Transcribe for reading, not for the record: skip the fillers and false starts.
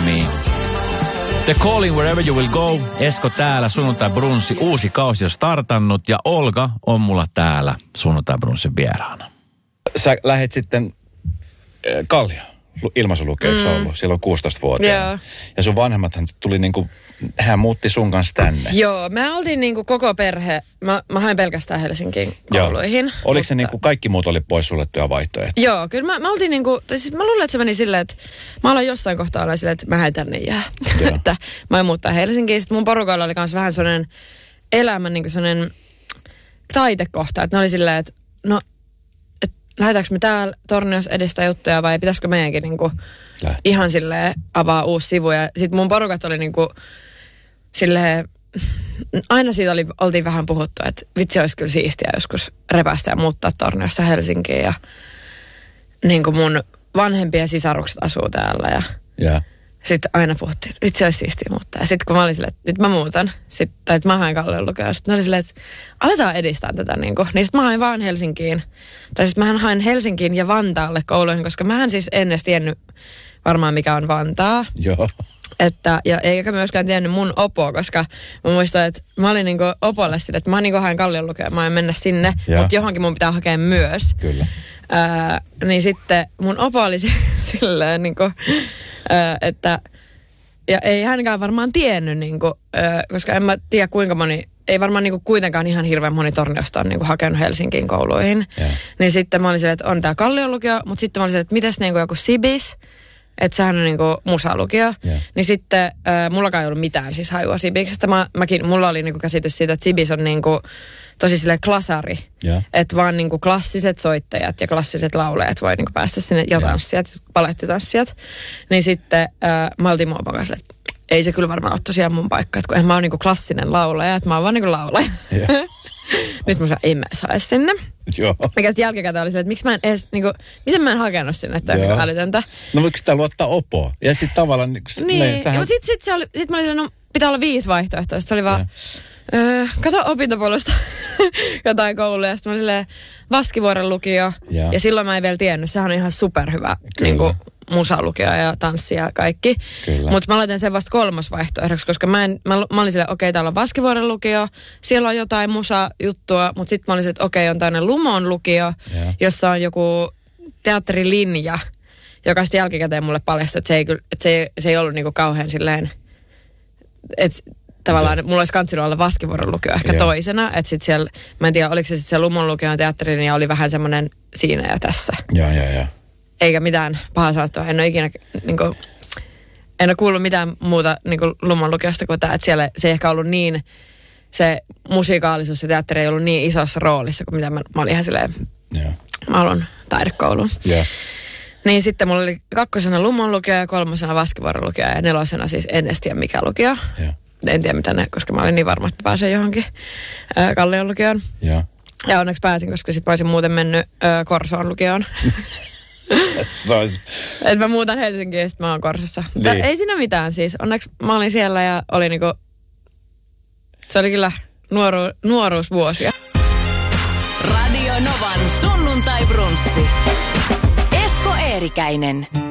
niin The Calling Wherever You Will Go. Esko täällä, Sunnuntai Brunssi. Uusi kausi on startannut ja Olga on mulla täällä Sunnuntai Brunssin vieraana. Sä lähet sitten Kallioon ilmaisulukijoiksi ollut silloin 16-vuotiaana. Ja sun vanhemmathan tuli niinku, hän muutti sun kanssa tänne. Joo, me oltiin niinku koko perhe, mä hain pelkästään Helsinkiin kouluihin. Joo. Oliko se niinku kaikki muut oli pois suljettuja vaihtoehtoja? Joo, kyllä mä oltiin niinku, siis mä luulen, että se meni silleen, että mä aloin jossain kohtaa olla silleen, että mä hän tänne jää. Että mä en muuttaa Helsinkiin. Sitten mun porukalla oli kans vähän sellainen elämän niinku sellainen taitekohta, että ne oli silleen, että no, lähdetäänkö me täällä Torniossa edistää juttuja vai pitäisikö meidänkin niinku ihan silleen avaa uusi sivu. Ja sit mun porukat oli niinku silleen, aina siitä oltiin vähän puhuttu, että vitsi olisi kyllä siistiä joskus repästä ja muuttaa Torniosta Helsinkiin. Ja niinku mun vanhempien sisarukset asuu täällä ja sitten aina puhuttiin, että vitsi olisi siistiä muuttaa. Ja sitten kun mä olin silleen, että nyt mä muutan, tai että mä hain Kallion lukea. Sitten oli silleen, että aletaan edistää tätä niinku. Niin sitten mä hain vaan Helsinkiin. Tai siis mähän hain Helsinkiin ja Vantaalle kouluihin, koska mähän siis en edes tiennyt varmaan mikä on Vantaa. Joo. Ja eikä myöskään tiennyt mun opoa, koska mä muistan, että mä olin niinku opolle sille, että mä niinku hain Kallion lukea, mä en mennä sinne, mutta johonkin mun pitää hakea myös. Kyllä. Niin sitten mun opo oli silleen niinku, että ja ei hänkään varmaan tiennyt niinku, koska en mä tiedä kuinka moni, ei varmaan niinku kuitenkaan ihan hirveän moni Torniosta on niinku hakenut Helsinkiin kouluihin. Niin sitten mä olin silleen, että on tää Kallion lukio, mutta sitten mä olin silleen, että mitäs niinku joku Sibis, että sehän on niinku musalukio. Niin sitten mullakaan ei ollut mitään siis hajua Sibiksestä. Mulla oli niinku käsitys siitä, että Sibis on niinku tosi silleen klasari. Että vaan niinku klassiset soittajat ja klassiset laulajat voi niinku päästä sinne ja tanssijat, palettitanssijat. Niin sitten mä oltiin mun kanssa, että ei se kyllä varmaan ole tosiaan mun paikka, että kun en mä oon niinku klassinen laulaja, että mä oon vaan niinku laulaja. Nyt mä sanoin, ei mä saisi sinne. Joo. Mikä sitten jälkikäteen oli se, että miksi mä en edes, niinku, miten mä en hakenut sinne, että on niinku älytöntä. No voiko sitä luottaa opoa? Ja sitten tavallaan... Niin, sähän... sit mä olin no pitää olla 5 vaihtoehtoa. Se oli vaan, kato opintopolusta jotain kouluja. Sitten mä olin silleen Vaskivuoren lukio. Ja silloin mä en vielä tiennyt, sehän on ihan superhyvä niinku, musalukio ja tanssia ja kaikki. Mutta mä laitan sen vasta 3. vaihtoehdoksi, koska mä olin silleen, okei, täällä on Vaskivuoren lukio, siellä on jotain musajuttua, mutta sitten mä olin silleen, että okei, on tämmöinen Lumon lukio, jossa on joku teatterilinja, joka sitten jälkikäteen mulle paljastui, että se ei ollut niinku kauhean silleen, että tavallaan mulla olisi kanssilla olla Vaskivuoren lukio ehkä toisena, että sitten siellä, mä en tiedä, oliko se sitten se Lumon lukion teatterilinja, oli vähän semmoinen siinä ja tässä. Joo. Eikä mitään pahaa sanottua. En ole ikinä, niinku, en ole kuullut mitään muuta niinku Lumon lukiosta kuin tämä, että siellä se ei ehkä ollut niin, se musikaalisuus ja teatteri ei ollut niin isossa roolissa kuin mitä mä olin ihan silleen, mä haluan taidekouluun. Niin sitten mulla oli 2. Lumon lukio ja 3. Vaskivuoren lukio ja 4. siis en edes tiedä mikä lukio. En tiedä mitä ne, koska mä olin niin varma, että pääsen johonkin Kallion lukioon. Ja onneksi pääsin, koska sit mä olisin muuten mennyt Korsoon lukioon. Että mä muutan Helsinkiin ja sit mä oon Korsossa. Niin. Ei siinä mitään siis. Onneksi mä olin siellä ja oli niinku, se oli kyllä nuoruusvuosia. Radio Novan sunnuntai brunssi. Esko Eerikäinen.